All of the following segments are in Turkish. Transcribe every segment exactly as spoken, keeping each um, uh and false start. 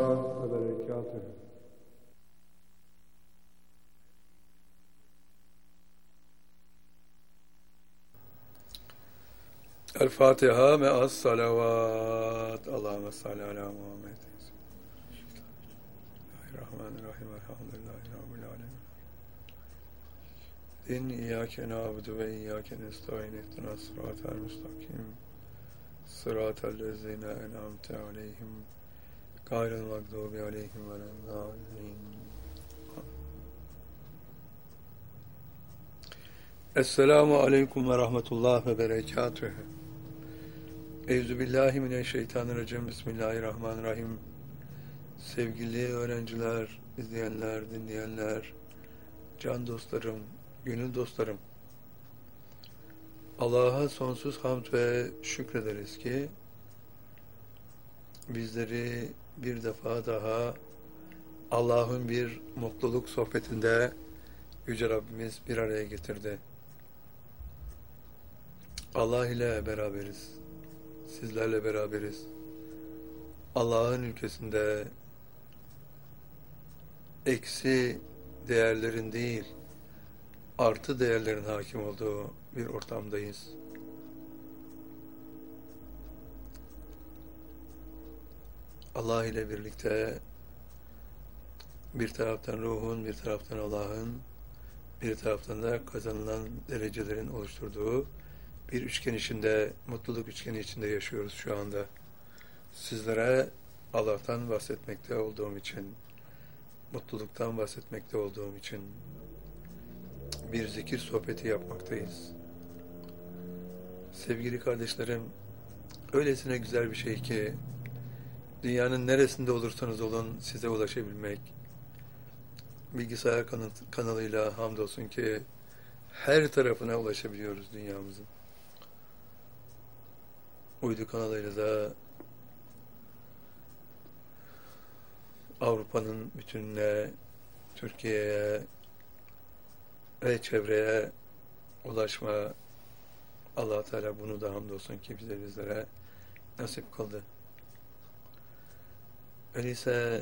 ve berekatuhu. El Fatiha me'as salavat. Allahümme salli ala Muhammed. Bismillahirrahmanirrahim. Elhamdülillahi Rabbil alemin. İn iyyâke na'budu ve iyyâke nestaîn. İhdinas sıratal müstakim. Sıratal lezîne en'amte aleyhim. Gayril mağdûbi aleyhim veleddâllîn. Esselamu aleyküm ve rahmetullah ve berekatuhu. Euzubillahimineşşeytanirracim. Bismillahirrahmanirrahim. Sevgili öğrenciler, izleyenler, dinleyenler, can dostlarım, gönül dostlarım. Allah'a sonsuz hamd ve şükrederiz ki bizleri bir defa daha Allah'ın bir mutluluk sohbetinde Yüce Rabbimiz bir araya getirdi. Allah ile beraberiz. Sizlerle beraberiz. Allah'ın ülkesinde eksi değerlerin değil, artı değerlerin hakim olduğu bir ortamdayız. Allah ile birlikte bir taraftan ruhun, bir taraftan Allah'ın, bir taraftan da kazanılan derecelerin oluşturduğu bir üçgen içinde, mutluluk üçgeni içinde yaşıyoruz şu anda. Sizlere Allah'tan bahsetmekte olduğum için, mutluluktan bahsetmekte olduğum için bir zikir sohbeti yapmaktayız. Sevgili kardeşlerim, öylesine güzel bir şey ki dünyanın neresinde olursanız olun size ulaşabilmek. Bilgisayar kanalıyla hamdolsun ki her tarafına ulaşabiliyoruz dünyamızın. Uydu kanalıyla da Avrupa'nın bütününe, Türkiye'ye ve çevreye ulaşma, Allah Teala bunu da hamdolsun ki bize bizlere nasip kıldı. Öyleyse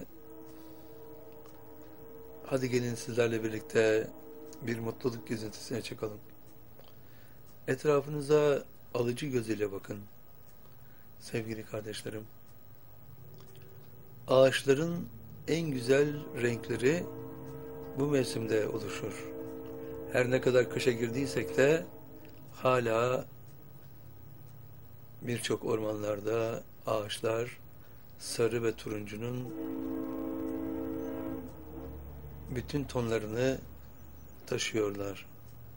hadi gelin sizlerle birlikte bir mutluluk gezintisine çıkalım. Etrafınıza alıcı gözüyle bakın. Sevgili kardeşlerim, ağaçların en güzel renkleri bu mevsimde oluşur. Her ne kadar kışa girdiysek de hala birçok ormanlarda ağaçlar sarı ve turuncunun bütün tonlarını taşıyorlar.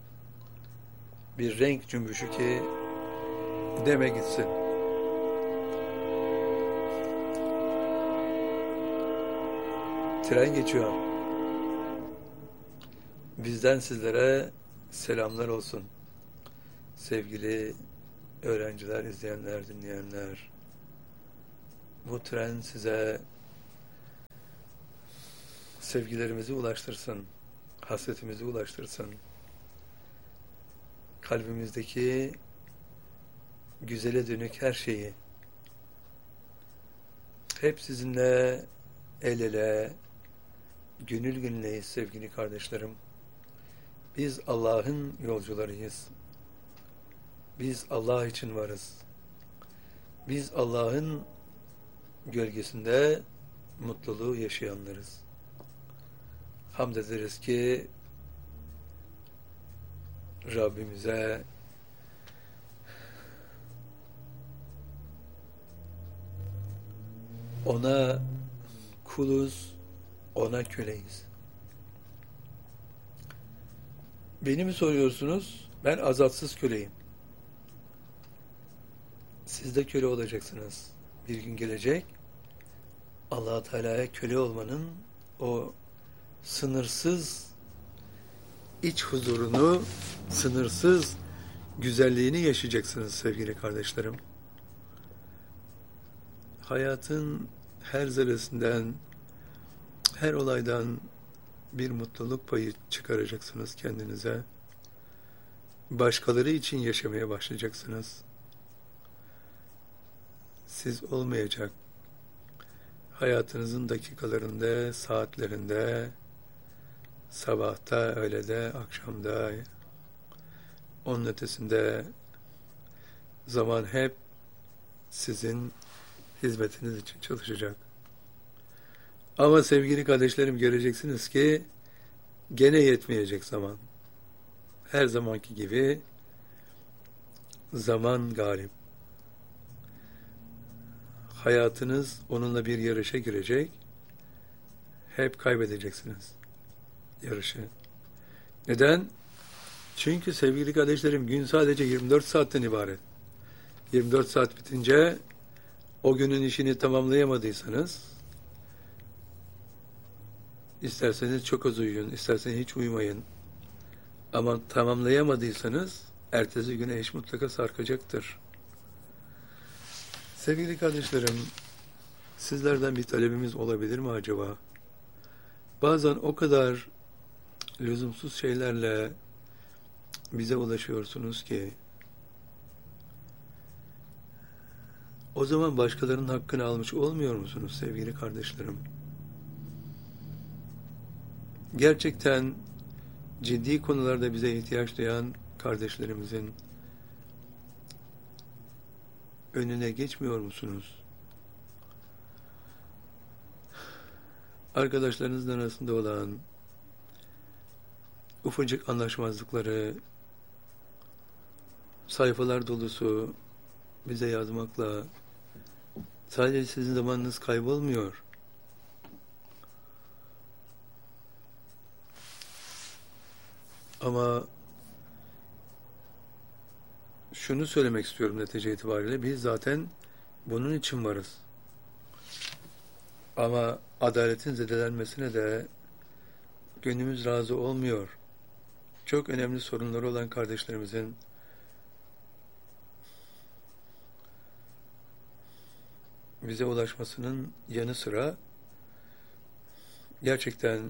Bir renk cümbüşü ki deme gitsin. Tren geçiyor. Bizden sizlere selamlar olsun. Sevgili öğrenciler, izleyenler, dinleyenler. Bu tren size sevgilerimizi ulaştırsın. Hasretimizi ulaştırsın. Kalbimizdeki güzele dönük her şeyi hep sizinle el ele, gönül gönüleyiz sevgili kardeşlerim. Biz Allah'ın yolcularıyız. Biz Allah için varız. Biz Allah'ın gölgesinde mutluluğu yaşayanlarız. Hamd ederiz ki Rabbimize ona kuluz, ona köleyiz. Beni mi soruyorsunuz? Ben azatsız köleyim. Siz de köle olacaksınız. Bir gün gelecek, Allah Teala'ya köle olmanın o sınırsız iç huzurunu, sınırsız güzelliğini yaşayacaksınız sevgili kardeşlerim. Hayatın her zerresinden, her olaydan bir mutluluk payı çıkaracaksınız kendinize. Başkaları için yaşamaya başlayacaksınız. Siz olmayacak. hayatınızın dakikalarında, saatlerinde, sabahta, öğlede, akşamda, onun ötesinde zaman hep sizin hizmetiniz için çalışacak. Ama sevgili kardeşlerim, göreceksiniz ki gene yetmeyecek zaman. Her zamanki gibi zaman galip. Hayatınız onunla bir yarışa girecek. Hep kaybedeceksiniz yarışı. Neden? Çünkü sevgili kardeşlerim, gün sadece yirmi dört saatten ibaret. yirmi dört saat bitince o günün işini tamamlayamadıysanız, isterseniz çok az uyuyun, isterseniz hiç uyumayın. Ama tamamlayamadıysanız ertesi güne iş mutlaka sarkacaktır. Sevgili kardeşlerim, sizlerden bir talebimiz olabilir mi acaba? Bazen o kadar lüzumsuz şeylerle bize ulaşıyorsunuz ki, o zaman başkalarının hakkını almış olmuyor musunuz sevgili kardeşlerim? Gerçekten ciddi konularda bize ihtiyaç duyan kardeşlerimizin önüne geçmiyor musunuz? Arkadaşlarınızın arasında olan ufacık anlaşmazlıkları sayfalar dolusu bize yazmakla sadece sizin zamanınız kaybolmuyor. Ama şunu söylemek istiyorum netice itibariyle, biz zaten bunun için varız. Ama adaletin zedelenmesine de gönlümüz razı olmuyor. Çok önemli sorunları olan kardeşlerimizin bize ulaşmasının yanı sıra gerçekten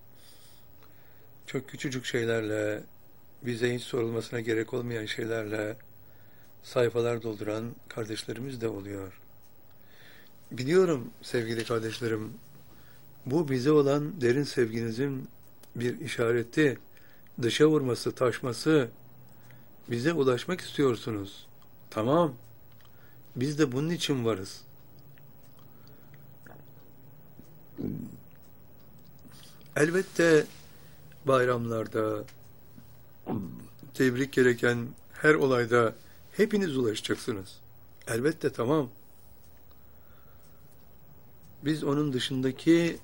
çok küçücük şeylerle, bize hiç sorulmasına gerek olmayan şeylerle sayfalar dolduran kardeşlerimiz de oluyor. Biliyorum sevgili kardeşlerim, bu bize olan derin sevginizin bir işareti, dışa vurması, taşması, bize ulaşmak istiyorsunuz. Tamam, biz de bunun için varız. Elbette bayramlarda, tebrik gereken her olayda hepiniz ulaşacaksınız. Elbette, tamam. Biz onun dışındaki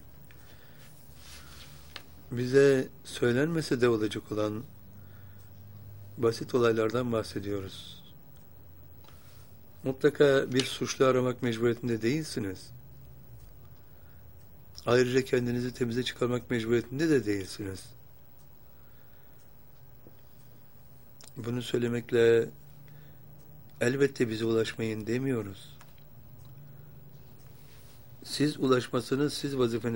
bize söylenmese de olacak olan basit olaylardan bahsediyoruz. Mutlaka bir suçlu aramak mecburiyetinde değilsiniz. Ayrıca kendinizi temize çıkarmak mecburiyetinde de değilsiniz. Bunu söylemekle elbette bize ulaşmayın demiyoruz. Siz ulaşmasını, siz vazifenizi